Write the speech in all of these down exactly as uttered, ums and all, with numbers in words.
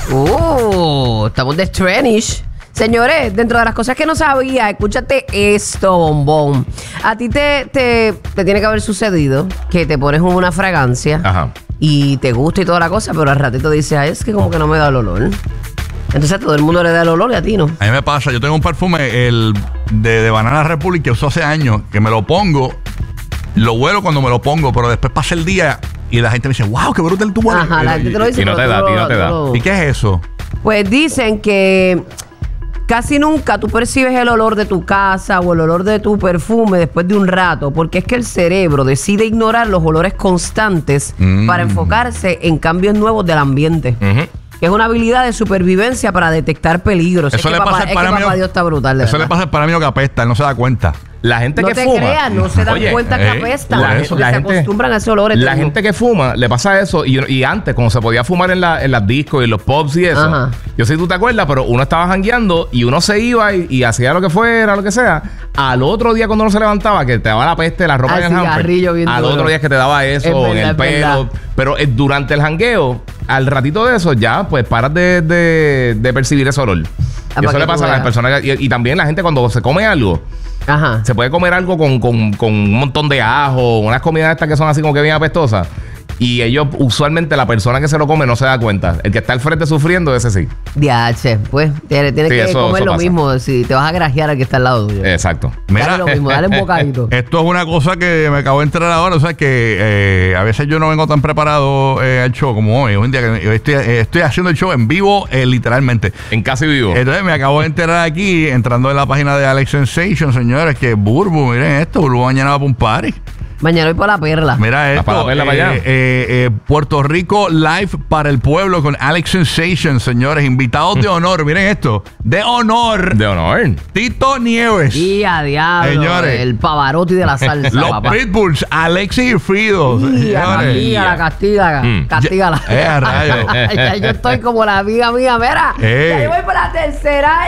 Uh, estamos de Trenish. Señores, dentro de las cosas que no sabía, escúchate esto, bombón. A ti te, te, te tiene que haber sucedido que te pones una fragancia Ajá. y te gusta y toda la cosa, pero al ratito dices, ay, es que como que no me da el olor. Entonces a todo el mundo le da el olor y a ti no. A mí me pasa, yo tengo un perfume el de, de Banana Republic que uso hace años, que me lo pongo, lo huelo cuando me lo pongo, pero después pasa el día y la gente me dice, wow, qué brutal tu huele. Ajá, la gente te lo dice. Y no te da, tú y no te da. lo- ¿Y qué es eso? Pues dicen que casi nunca tú percibes el olor de tu casa o el olor de tu perfume después de un rato, porque es que el cerebro decide ignorar los olores constantes Mm. para enfocarse en cambios nuevos del ambiente. Ujú. Que es una habilidad de supervivencia para detectar peligros. Eso es le que pasa papá, al es que pana papá mío- Dios está brutal, de Eso le verdad. pasa al para mí que apesta, él no se da cuenta. La gente No que te fuma. creas, no se dan Oye, cuenta que eh, apestan. la- porque la se gente- acostumbran a ese olor. La eterno. gente que fuma le pasa eso. Y, y antes, como se podía fumar en, la, en las discos y los pubs y eso, Ajá. yo sé si tú te acuerdas, pero uno estaba jangueando y uno se iba y, y hacía lo que fuera, lo que sea. Al otro día, cuando uno se levantaba, que te daba la peste, la ropa Al en el hamper, cigarrillo bien al duro. otro día es que te daba eso Es verdad, en el es pelo. verdad. Pero eh, durante el jangueo, al ratito de eso, ya pues paras de, de, de percibir ese olor. Ah, Y eso para le que tú pasa a las veas. personas. que- Y, y también la gente cuando se come algo. Ajá. Se puede comer algo con, con, con un montón de ajo, unas comidas estas que son así como que bien apestosas. Y ellos, usualmente, la persona que se lo come no se da cuenta. El que está al frente sufriendo, ese sí. D H, pues tienes, tienes Sí, que eso- comer eso lo pasa. mismo si te vas a grajear al que está al lado tuyo. Exacto. Mira, Dale lo mismo, dale un bocadito. Esto es una cosa que me acabo de enterar ahora. O sea, que eh, a veces yo no vengo tan preparado eh, al show como hoy. Un día que hoy estoy, eh, estoy haciendo el show en vivo, eh, literalmente. En casi vivo. Entonces me acabo de enterar aquí, entrando en la página de Alex Sensation, señores, que Burbu, miren esto, Burbu mañana va para un party. Mañana voy para la perla. Mira esto, para la perla, eh, para allá. eh, eh, Puerto Rico Live para el pueblo con Alex Sensation, señores, invitados de honor, miren esto, de honor, De honor. Tito Nieves, Y a diablo, Señores. el Pavarotti de la salsa, los papá. Pitbulls, Alexis y Frido, Y a señores. castígala, castígala, Mm. castígala. Eh, a rayos. Ya yo estoy como la amiga mía, mira. Eh. Ya yo voy por la tercera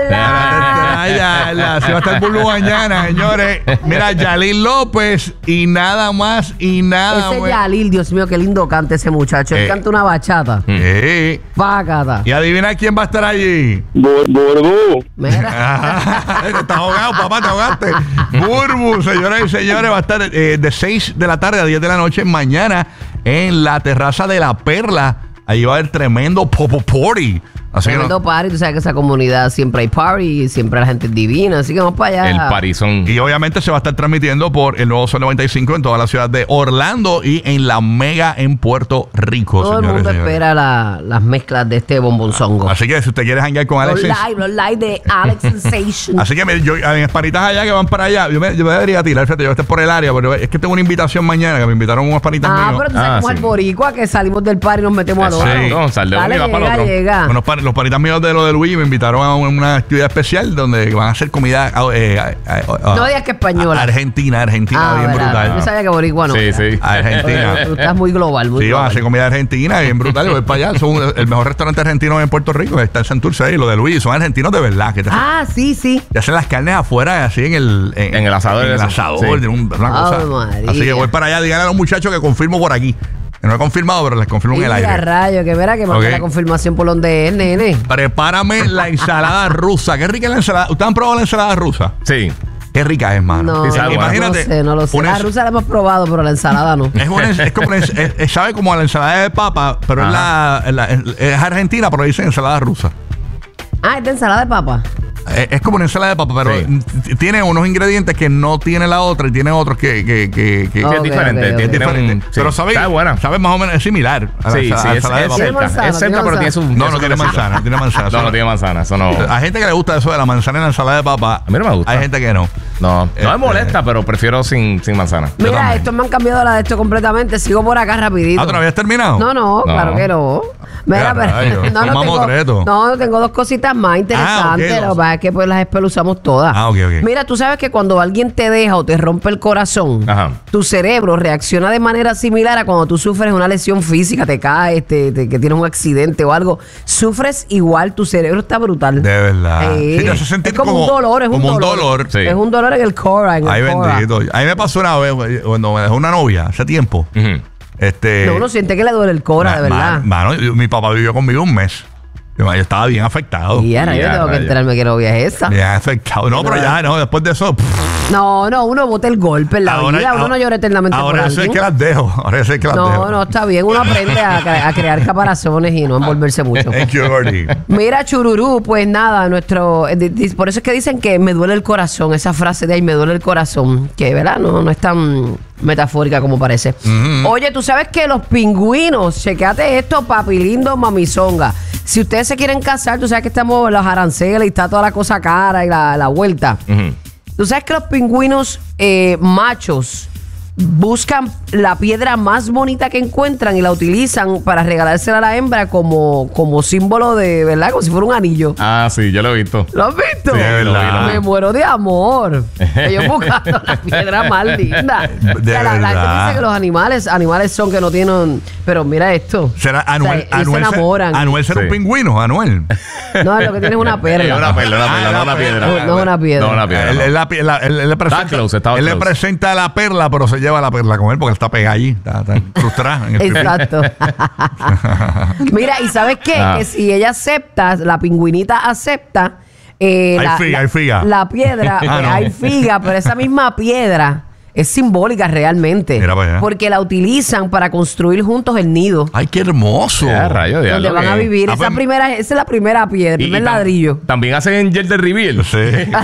yarda. Ay, ya, la- se va a estar Burbu mañana, señores. Mira, Yalil López y nada más y nada Ese menos. Yalil, Dios mío, qué lindo canta ese muchacho. Él Eh. canta una bachata. Eh, Pácata. y adivina quién va a estar allí. Bur- Burbu. Mira. Ajá. Te estás ahogado, papá, te ahogaste. Burbu, señoras y señores, va a estar eh, de seis de la tarde a diez de la noche mañana en la terraza de La Perla. Ahí va a haber tremendo popo party. Así que no- Tremendo party, tú sabes que esa comunidad siempre hay party, siempre la gente es divina, así que vamos para allá. El parizón. y obviamente se va a estar transmitiendo por el nuevo Sol noventa y cinco en toda la ciudad de Orlando y en la Mega en Puerto Rico, Todo el señores, mundo señores. espera la- las mezclas de este bombonzongo. Así que si usted quiere janguear con Los Alex, live, los live de Alex Sensation. así que mire, yo, a mis panitas allá que van para allá, yo me, yo me debería tirar, fíjate, yo esté por el área, pero es que tengo una invitación mañana, que me invitaron unos panitas Ah, míos. pero tú sabes Ah, cómo es el sí. boricua que salimos del party y nos metemos al otro. Sí. No, sal de uno Dale, y va para el llega, otro. llega. Unos pan- los panitas míos de lo de Luigi me invitaron a una actividad especial donde van a hacer comida eh, eh, eh, No digas que española. Argentina, Argentina, Ah, bien ¿verdad? brutal. Yo sabía que boricua no. Sí, sí. Argentina. Tú estás muy global, muy Sí, van a global. hacer comida argentina bien brutal. Yo voy para allá. Son el mejor restaurante argentino en Puerto Rico. Está en Santurce ahí, lo de Luigi. Son argentinos de verdad. Que te, Ah, sí, sí. te hacen las carnes afuera, así en el, En el asador, En el eso. asador. Sí. tiene un- una Ave cosa. María. Así que voy para allá. Díganle a los muchachos que confirmo por aquí. Que no he confirmado, pero les confirmo en el Mira, aire. rayo, que verá que manda Ok. la confirmación por donde es, nene. Prepárame la ensalada rusa. Qué rica es la ensalada. ¿Ustedes han probado la ensalada rusa? Sí. Qué rica es, mano. No, Sí, sabe buena. Imagínate. no sé, no lo sé. una La ens- rusa la hemos probado, pero la ensalada no. Es, una, es como una, es, es- sabe como a la ensalada de papa, pero es, la, es, la- es argentina, pero dicen ensalada rusa. Ah, es de ensalada de papa. Es, es como una ensalada de papa, pero Sí. t- tiene unos ingredientes que no tiene la otra y tiene otros que, que, que, que- Ok, que es diferente. ok, tiene- ok. tiene un- diferentes. sí. Pero sabe, Está buena. sabe más o menos, es similar a la, Sí, ensa- sí, a la es, ensalada de es papa. ¿Tiene cerca. manzana? Es cerca, ¿Tiene pero tiene su. No, tiene no su tiene toquecito. manzana, no tiene manzana. No, solo- no tiene manzana. Eso no. Hay gente que le gusta eso de la manzana en la ensalada de papa. A mí no me gusta. Hay gente que no. No, no Este- me molesta, pero prefiero sin, sin manzana. Yo Mira, también. estos me han cambiado la de esto completamente. Sigo por acá rapidito. Ah, ¿tú no habías terminado? No, no, No. claro que no. Mira, Ya, pero rayos, no, son no, mamotretos. tengo, no, tengo dos cositas más interesantes. Ah, ok, Lo dos. que pasa es que pues las espeluzamos todas. Ah, ok, ok. Mira, tú sabes que cuando alguien te deja o te rompe el corazón, Ajá. tu cerebro reacciona de manera similar a cuando tú sufres una lesión física, te caes, te, te- que tienes un accidente o algo. Sufres igual, tu cerebro está brutal. De verdad. Sí. Sí, te hace sentir es como, un dolor, es un como dolor. un dolor. Sí. Es un dolor en el core. En el Ay, core. bendito. A mí me pasó una vez güey, cuando me dejó una novia hace tiempo. Ujú. Este. No, uno siente que le duele el cora, ma- de verdad. ma- Mano, yo- mi papá vivió conmigo un mes. Yo estaba bien afectado. Y ahora yo Ya, tengo que rayos. enterarme que novia es esa. Bien afectado. No, pero ya, no, después de eso. pff, No, no, uno bota el golpe en la vida. Uno ahora- no llora eternamente por Ahora yo sé alguien. que las dejo. Ahora yo sé que las dejo. No, no, está bien. Uno aprende a, cre- a crear caparazones y no envolverse mucho. Thank you, Gordy. Mira, Chururú, pues nada, nuestro. eh, di- di- Por eso es que dicen que me duele el corazón, esa frase de ahí me duele el corazón, que, ¿verdad? No, no es tan metafórica como parece. Oye, tú sabes que los pingüinos, chequeate esto, papi lindo, mamizonga. Si ustedes se quieren casar, tú sabes que estamos en los aranceles y está toda la cosa cara y la, la vuelta. Ujú. Tú sabes que los pingüinos eh, machos buscan la piedra más bonita que encuentran y la utilizan para regalársela a la hembra como, como símbolo de, ¿verdad? Como si fuera un anillo. Ah, sí, yo lo he visto. ¿Lo has visto? Sí, es verdad. Me muero de amor. Ellos buscando la piedra más linda. De O sea, la, la gente verdad. dice que los animales, animales son que no tienen. Pero mira esto. Será Anuel. O sea, ellos Anuel, se enamoran. Anuel será un Sí. pingüino, Anuel. No, lo que tiene es una Es perla. una perla, una perla, Ah, no una la piedra. perla. No, una piedra. No, una piedra. Él, no. él la- la- él- él le presenta, close, estaba él le close. presenta la perla, pero se lleva la perla con él porque él está pegada allí. Está, está frustrada en el pipí. Exacto. Mira, ¿y sabes qué? Ah. Que si ella acepta, la pingüinita acepta. eh, Hay la, figa, la- hay figa. La piedra, Ah, eh, no. hay figa, pero esa misma piedra es simbólica realmente. Mira para allá. Porque la utilizan para construir juntos el nido. Ay, qué hermoso. Ya, rayo, Donde diablo, van a que- vivir. Ah, Esa, pues- primera, esa es la primera piedra, el Y- primer y tam- ladrillo. También hacen gel de reveal. Sí.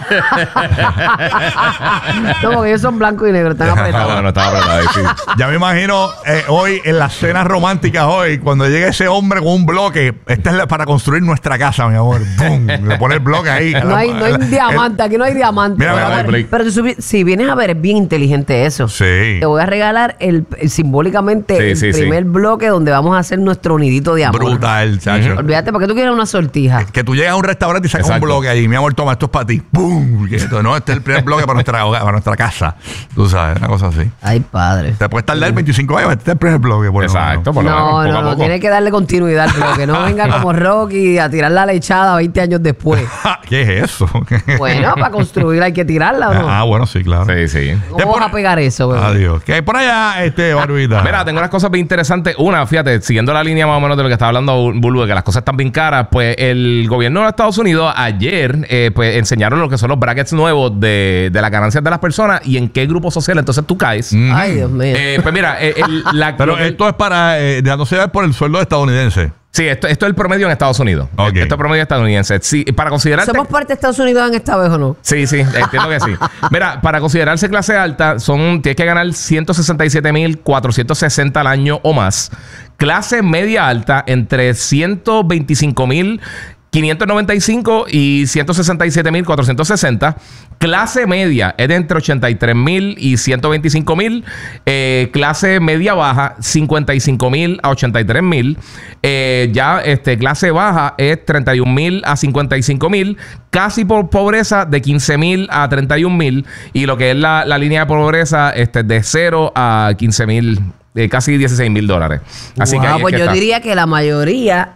No, porque ellos son blancos y negros, están Ah, apretados. bueno, estaba apretado ahí, sí. Ya me imagino eh, hoy en las cenas románticas hoy, cuando llegue ese hombre con un bloque, esta es la- para construir nuestra casa, mi amor. ¡Bum! Le pone el bloque ahí. No hay, no hay El- diamante, aquí no hay diamante. Mira, pero mira, pero- Blake. pero si, subi- si vienes a ver, es bien inteligente eso. Sí. Te voy a regalar el, el- simbólicamente Sí, el sí, sí. primer bloque donde vamos a hacer nuestro nidito de amor. Brutal, chacho. Olvídate, ¿por qué tú quieres una sortija? Que tú llegas a un restaurante y sacas Exacto. un bloque ahí. Mi amor, toma, esto es para ti. ¡Bum! Que esto, no, este es el primer bloque para nuestra, hogar, para nuestra casa. Tú sabes, una cosa así. Ay, padre. Te puedes tardar veinticinco años, este es el primer bloque. Por lo Exacto, menos. por lo menos, No, poco no, a no, poco. tiene que darle continuidad al bloque. No venga como Rocky a tirar la lechada veinte años después. ¿Qué es eso? Bueno, para construir hay que tirarla, ¿o no? Ah, bueno, sí, claro. Sí, sí. ¿Cómo vas a pegar eso, bebé? Adiós. ¿Qué hay por allá, este, Barbita? Mira, tengo unas cosas bien interesantes. Una, fíjate, siguiendo la línea más o menos de lo que estaba hablando Bulbo, de que las cosas están bien caras, pues el gobierno de Estados Unidos ayer eh, pues enseñaron lo que son los brackets nuevos de, de las ganancias de las personas y en qué grupo social entonces tú caes. Mm. Ay, Dios mío. Eh, pues mira, eh, el- la, Pero lo que- esto es para, eh, dejándose ver por el sueldo estadounidense. sí, esto, esto es el promedio en Estados Unidos. Ok. Esto es el promedio estadounidense. Sí, para considerarte... ¿Somos parte de Estados Unidos en esta vez o no? Sí, sí, entiendo que sí. Mira, para considerarse clase alta, son tienes que ganar ciento sesenta y siete mil cuatrocientos sesenta al año o más. Clase media alta, entre ciento veinticinco mil quinientos noventa y cinco y ciento sesenta y siete mil cuatrocientos sesenta. Clase media es de entre ochenta y tres mil y ciento veinticinco mil. Eh, clase media baja, cincuenta y cinco mil a ochenta y tres mil. Eh, ya este, clase baja es treinta y un mil a cincuenta y cinco mil. Casi por pobreza de quince mil a treinta y un mil. Y lo que es la, la línea de pobreza este, de cero a quince mil, eh, casi dieciséis mil dólares. Así que Wow, ahí es pues que yo está. diría que la mayoría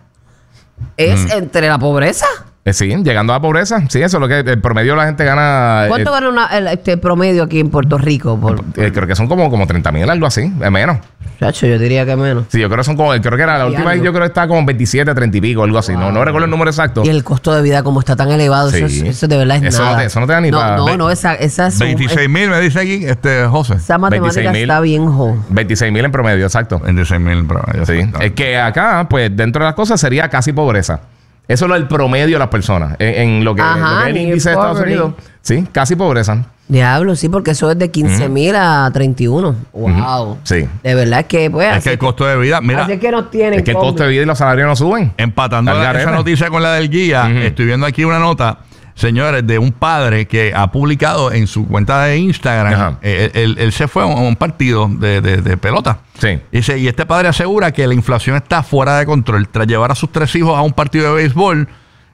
es entre la pobreza. Eh, sí, llegando a la pobreza. Sí, eso es lo que el promedio de la gente gana. eh, ¿Cuánto gana una- el este promedio aquí en Puerto Rico? Por, eh, creo que son como, como treinta mil, algo así, eh, menos. Chacho, yo diría que menos. Sí, yo creo que son como, creo que era la Y última vez, algo. yo creo que estaba como veintisiete, treinta y pico, algo así. No, no recuerdo el número exacto. Y el costo de vida como está tan elevado, eso, Sí. es- eso de verdad es Eso no nada. te- eso no te da ni no, para- No, ve- no, esa, esa, suma- veintiséis mil me dice aquí, este, José. esa matemática veintiséis mil. está bien jo. veintiséis mil en promedio, exacto. veintiséis mil, bro. Ya Sí. está. Es que acá, pues, dentro de las cosas sería casi pobreza. Eso es lo del promedio de las personas. En, en lo que, Ajá, en lo que es el near índice de Estados poverty. Unidos. Sí, casi pobreza. Diablo, sí, porque eso es de quince mil a treinta y uno. Wow. Sí. De verdad que, pues, Es así, que el costo de vida, mira, así es que nos tienen. Es que el combi. costo de vida y los salarios no suben. empatando Al la- garete. esa noticia con la del guía, Ujú. estoy viendo aquí una nota, señores, de un padre que ha publicado en su cuenta de Instagram. Ajá. eh, él, él se fue a un partido de, de- de pelota. Sí. Dice, y este padre asegura que la inflación está fuera de control. Tras llevar a sus tres hijos a un partido de béisbol,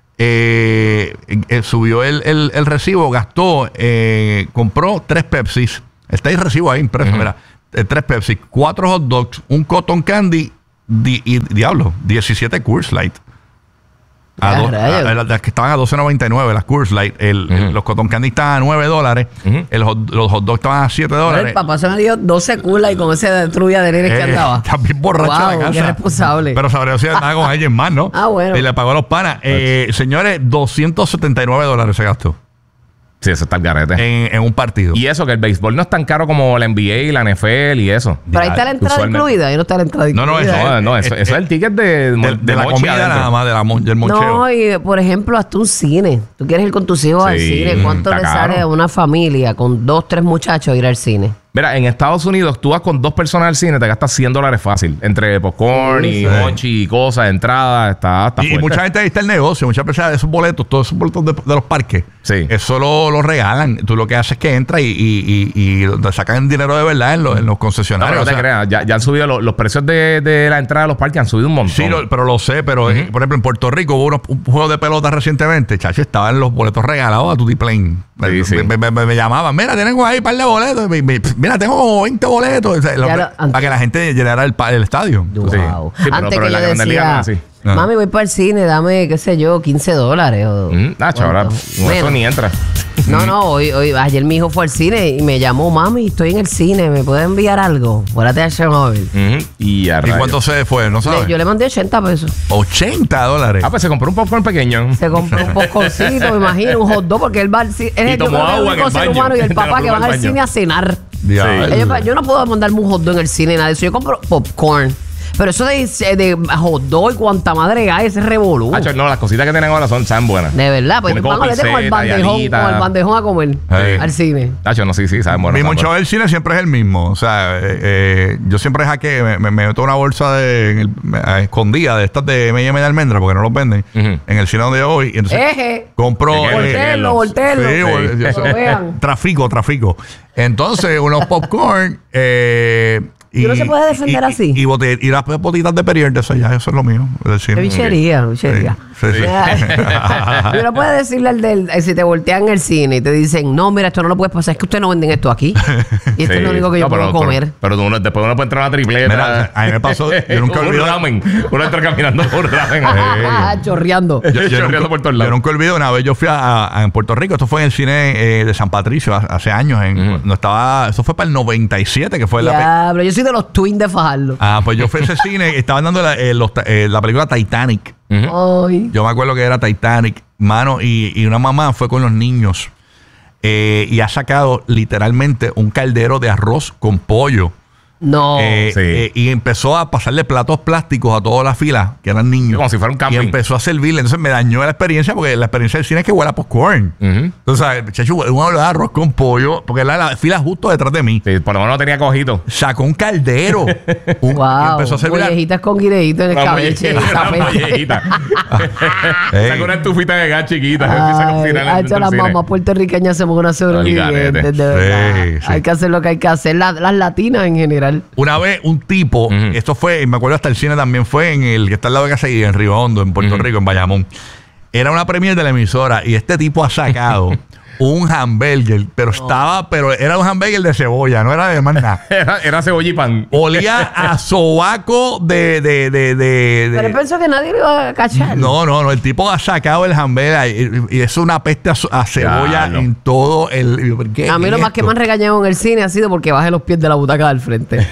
eh, eh, subió el, el- el recibo, gastó, eh, compró tres Pepsis. Está el recibo ahí impreso, Ujú. mira. eh, tres Pepsi, cuatro hot dogs, un cotton candy di- y, diablo, diecisiete Coors Light. A Ah, do- rayos. a- las que estaban a doce noventa y nueve, las Coors Light. El, Ujú. el- los cotton candy estaban a nueve dólares. Ujú. el hot- los hot dogs estaban a siete Pero dólares. el papá se me dio doce culas y con ese trulla de nenes que Eh, andaba. También borracho Wow, en la casa. qué responsable. Pero sabría si andaba con alguien más, ¿no? Ah, bueno. Y le pagó a los panas. Eh, señores, doscientos setenta y nueve dólares se gastó Sí, eso está el garete. en, en un partido. Y eso, que el béisbol no es tan caro como la N B A y la N F L y eso. Pero ahí está la entrada usualmente. incluida. Ahí no está la entrada No, no, incluida. eso No, no, eso, eh, eso es el ticket de, de, de, de la mochi comida adentro. nada más, de la, mon- del moncheo. No, y por ejemplo, hasta un cine. Tú quieres ir con tus hijos al Sí, cine. ¿Cuánto está le caro. sale a una familia con dos, tres muchachos ir al cine? Mira, en Estados Unidos, tú vas con dos personas al cine, te gastas cien dólares fácil. Entre popcorn Sí, y sí. mochi y cosas, entrada, está, está Y, y fuerte. mucha gente ahí está el negocio, muchas personas, esos boletos, todos esos boletos de, de los parques, Sí. eso lo, lo regalan. Tú lo que haces es que entras y, y, y, y te sacan dinero de verdad en los, en los No, pero concesionarios. no te o sea, creas, ya, ya han subido los, los precios de, de la entrada a los parques, han subido un montón. Sí, lo- pero lo sé, pero eh, por ejemplo en Puerto Rico hubo unos, un juego de pelota recientemente, chacho, estaban los boletos regalados a Tutti Plane. Sí, me, sí. me- me- me- me llamaban, mira, tengo ahí un par de boletos. Me- me- mira, tengo como veinte boletos. O sea, lo- Ya lo- para que la gente llenara el, pa- el estadio. Wow. Sí, pero- Antes pero que la yo Grande Liga no es decía, así. Ah. mami, voy para el cine, dame, qué sé yo, quince dólares. O, Mm, Nacho, ahora ¿cuánto? con eso Menos. ni entra. No, no, hoy, hoy, ayer mi hijo fue al cine y me llamó, mami, estoy en el cine, ¿me puede enviar algo? Fuérate a Chernobyl. Ujú, Y a ¿Y rayos. cuánto se fue? ¿No sabes? Le- yo le mandé ochenta pesos. ochenta dólares. Ah, pues se compró un popcorn pequeño. Se compró un popcorncito, me imagino, un hot dog, porque él va al cine. Es Y el, yo tomó creo que el agua en único el ser baño. humano y el De la papá que prueba van al del baño. cine a cenar. Diablo. Ellos- yo no puedo mandarme un hot dog en el cine, nada de eso. Yo compro popcorn. Pero eso de, de hot dog y cuanta madre hay, ese revolú. Nacho, no, las cositas que tienen ahora son tan buenas. De verdad, pues Tiene van como a vete con el pinceta y bandejón, alitas. con el bandejón a comer Sí. al cine. Nacho, no, sí, sí, saben bueno. Mi saben moncheo bueno. del cine siempre es el mismo. O sea, eh, eh, yo siempre jaque, me, me, me meto una bolsa de, en el- me- a escondida de estas de M y M de almendra porque no los venden Ujú. en el cine donde yo voy. Y entonces Eje. compro. Chequenlo, eh, chequenlo. Voltelo, voltelo. Sí, vol- Que eso- lo vean. Trafico, trafico. Entonces, unos popcorn. Eh, Y uno se puede defender y- así. Y, y, bote- y las botitas de Perrier, de eso ya, eso es lo mío. Del cine. Qué bichería, bichería. Sí, sí, sí. Y uno puede decirle al del, eh, si te voltean en el cine y te dicen, no, mira, esto no lo puedes pasar, es que ustedes no venden esto aquí. Y esto Sí. es lo único que yo No, pero- puedo comer. Pero, pero tú no- después uno puede entrar a una tripleta. Mira, a mí me pasó, yo nunca un olvido. ramen. Uno entra caminando por un ramen. Ah, chorreando. Yo, yo Chorreando nunca, por todos yo lados. nunca olvido una vez yo fui a, a- en Puerto Rico, esto fue en el cine eh, de San Patricio ha- hace años, en, Ujú. no estaba, eso fue para el noventa y siete que fue la pe- Diablo, yo soy de los twins de Fajardo. Ah, pues yo fui a ese cine, estaban dando la, eh, los ta- eh, la película Titanic. Ujú. Ay. Yo me acuerdo que era Titanic, mano, y, y una mamá fue con los niños eh, y ha sacado literalmente un caldero de arroz con pollo. No. Eh, sí. eh, y empezó a pasarle platos plásticos a toda la fila, que eran niños. Como si fuera un camping. Y empezó a servirle. Entonces me dañó la experiencia, porque la experiencia del cine es que huele a popcorn. Ujú. Entonces, chacho, un olor de arroz con pollo, porque la, la fila justo detrás de mí. Sí, por lo menos no tenía cojito. Sacó un caldero. Un- y Wow. empezó a servir. a- Mollejitas con guineíto en el Una cabeche. mollejita, una zapete. mollejita. Ey. Sacó una estufita de gas chiquita. empieza a Ay, cocinar ay, dentro las del cine. mamás puertorriqueñas somos unas sobrevivientes, garete. de verdad. Sí, sí. Hay que hacer lo que hay que hacer. La- las latinas en general. Una vez un tipo, Ujú. esto fue, y me acuerdo hasta el cine también, fue en el que está al lado de casa y en Río Hondo, en Puerto Ujú. Rico, en Bayamón. Era una premier de la emisora y este tipo ha sacado un hamburger, pero estaba, pero era un hamburger de cebolla, no era de más nada. Era, era cebolla y pan. Olía a sobaco de, de, de, de, de- Pero él pensó que nadie lo iba a cachar. No, no, no. El tipo ha sacado el hamburger y, y es una peste a, so- a cebolla Diablo. en todo el. ¿qué A mí es lo más que esto? me han regañado en el cine ha sido porque bajé los pies de la butaca del frente.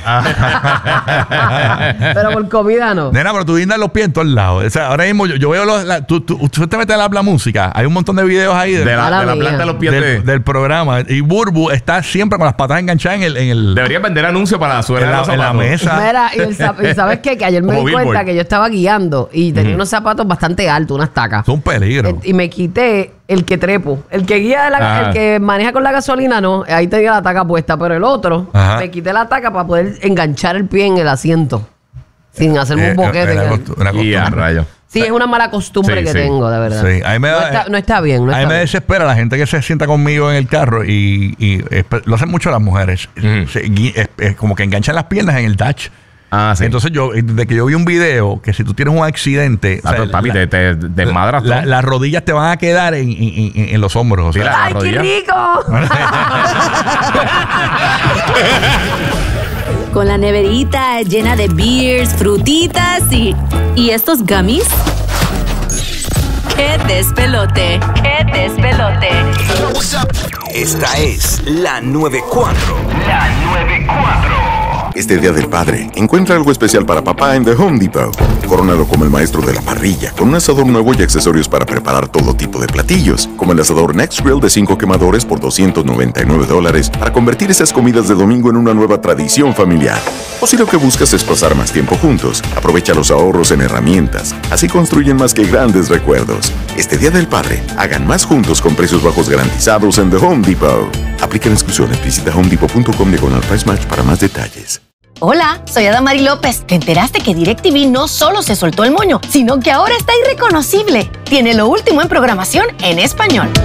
Pero por comida no. Nena, pero tú guindas los pies en todos lados. O sea, ahora mismo yo, yo veo los. La, tú, tú, tú te metes a la, la música. Hay un montón de videos ahí de- De la, Mala de la mía. planta de los pies del, de... del programa. Y Burbu está siempre con las patas enganchadas en el. En el Deberías vender anuncios para la suela en de la, los en la zapatos. mesa. Mira, y, el zap- y ¿sabes qué? Que ayer me Como di cuenta Billboard. que yo estaba guiando y tenía unos zapatos bastante altos, unas tacas. Es un peligro. Eh, Y me quité el que trepo. El que guía, de la- Ah. el que maneja con la gasolina, no. Ahí tenía la taca puesta. Pero el otro, Ajá. me quité la taca para poder enganchar el pie en el asiento. Sin hacerme Eh, un boquete. una que- costu- una Y a costumbre. rayos. Sí, es una mala costumbre Sí, que sí. tengo, de verdad. Sí, a mí me no, da- está, no está bien, no a mí está me bien. desespera la gente que se sienta conmigo en el carro y, y espe- lo hacen mucho las mujeres. Ujú. Se gui- es- es como que enganchan las piernas en el touch. Ah, sí. Entonces yo, desde que yo vi un video que si tú tienes un accidente, Ah, pero, papi, la- te, te desmadras la- todo. las rodillas te van a quedar en, en- en- en los hombros. O sea, Sí, la- ¡Ay, qué rodilla. rico! Con la neverita llena de beers, frutitas y... ¿Y estos gummies? ¡Qué despelote! ¡Qué despelote! Esta es la noventa y cuatro. La noventa y cuatro. Este Día del Padre, encuentra algo especial para papá en The Home Depot. Corónalo como el maestro de la parrilla, con un asador nuevo y accesorios para preparar todo tipo de platillos, como el asador Next Grill de cinco quemadores por doscientos noventa y nueve dólares, para convertir esas comidas de domingo en una nueva tradición familiar. O si lo que buscas es pasar más tiempo juntos, aprovecha los ahorros en herramientas. Así construyen más que grandes recuerdos. Este Día del Padre, hagan más juntos con precios bajos garantizados en The Home Depot. Aplican exclusiones. Visita home depot punto com diagonal price match para más detalles. Hola, soy Adamari López. ¿Te enteraste que DirecTV no solo se soltó el moño, sino que ahora está irreconocible? Tiene lo último en programación en español.